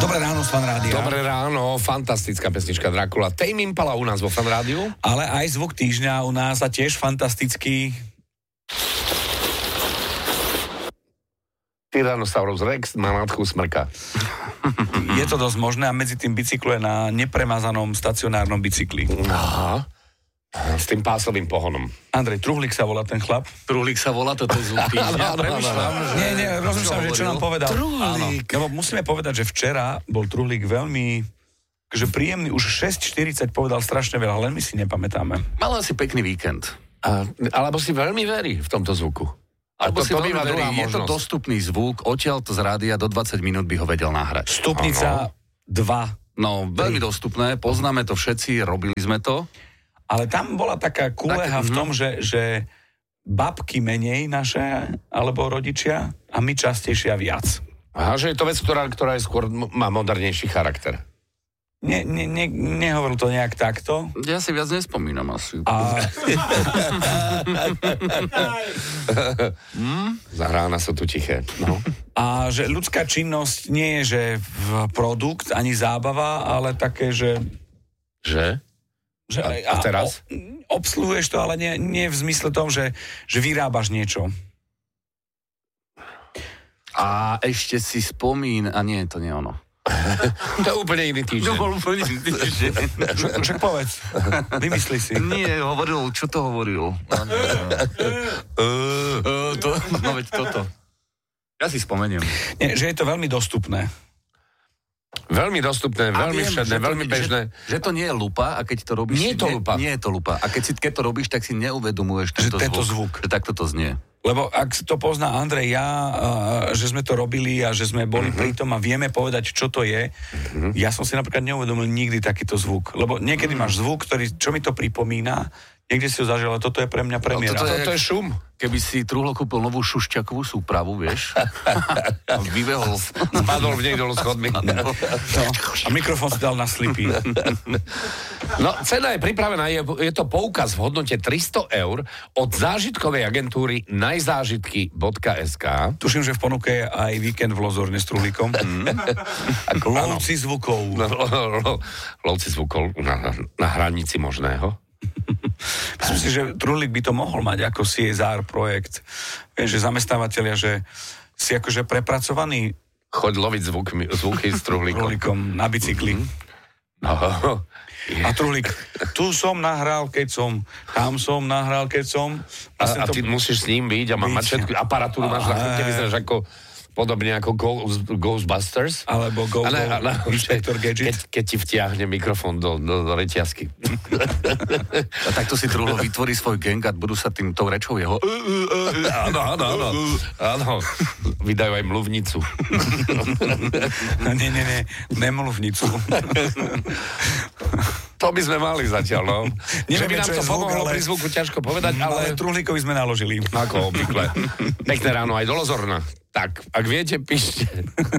Dobré ráno z Fan Rádia. Dobré ráno, fantastická pesnička Dracula. Tame Impala u nás vo Fan Rádiu. Ale aj zvuk týždňa u nás a tiež fantastický. Tyrannosaurus Rex na nádchu smrka. Je to dosť možné a medzi tým bicykluje na nepremazanom stacionárnom bicykli. Aha. S tým pásovým pohonom. Andrej Truhlík sa volá ten chlap. Truhlík sa volá, toto je zvuk týždňa. Premýšľam, že... Nie, rozmýšľam, že čo nám povedal. Truhlík. Lebo musíme povedať, že včera bol Truhlík veľmi príjemný. Už 6:40 povedal strašne veľa, len my si nepamätáme. Mal asi pekný víkend. Alebo si veľmi verí v tomto zvuku. Alebo si veľmi býva verí, druhá je to možnosť. dostupný zvuk, odtiaľto z rádia do 20 minút by ho vedel nahrať. Stupnica 2. No, veľmi dostupné, poznáme to všetci, robili sme to. Ale tam bola taká kuleha v tom, že babky menej naše, alebo rodičia, a my častejšie a viac. Aha, že je to vec, ktorá je skôr má modernejší charakter. Nehovoril to nejak takto. Ja si viac nespomínam asi. Za rána sú tu tiché. No. A že ľudská činnosť nie je, že produkt, ani zábava, ale také, že... Že? A teraz? Obsluhuješ to, ale nie v zmysle tom, že vyrábaš niečo. A ešte si a nie, to nie ono. To je úplne iný týždeň. To bol úplne iný týždeň. Však povedz, vymysli si. Nie, čo to hovoril? No veď toto. Ja si spomeniem. Nie, že je to veľmi dostupné. Veľmi dostupné, veľmi všedné, veľmi bežné. Že to nie je lupa a keď to robíš... Nie je to lupa. Nie je to lupa. A keď to robíš, tak si neuvedomuješ tento zvuk. Že takto to znie. Lebo ak to pozná Andrej, že sme to robili a že sme boli pri tom a vieme povedať, čo to je, ja som si napríklad neuvedomil nikdy takýto zvuk. Lebo niekedy máš zvuk, čo mi to pripomína, niekde si ho zažil, ale toto je pre mňa premiéra. Toto je šum. Keby si Truhlo kúpil novú šušťakovú súpravu, vieš, a vybehol. Spadol v nej dolu schodmi. No. A mikrofón si dal na slipy. No, cena je pripravená, je to poukaz v hodnote 300 eur od zážitkovej agentúry najzážitky.sk. Tuším, že v ponuke je aj víkend v Lozorne s Truhlíkom. Lovci zvukov. Lovci zvukov na hranici možného. Myslím si, že Truhlík by to mohol mať ako CSR projekt. Vieš, že zamestnávateľia, že si akože prepracovaný choď loviť zvuky s Truhlíkom na bicykli. No. A Truhlík, tu som nahral, keď som, tam som nahral, keď som. A ty musíš s ním byť a mať všetku aparatúru, máš na chvíľke, vyznáš ako podobne ako Ghostbusters. Alebo Inspector Gadget. Keď ti vtiahne mikrofón do reťazky. A takto si Truhlo vytvorí svoj gang a budú sa tou rečou jeho... Áno. Vydajú aj mluvnicu. Nie, nemluvnicu. To by sme mali zatiaľ, no. Že by nám to pomohlo pri zvuku, ťažko povedať, ale... Truhlíkovi sme naložili. Ako obvykle. Pekné ráno aj do Lozorna. Tak, ak viete, píšte.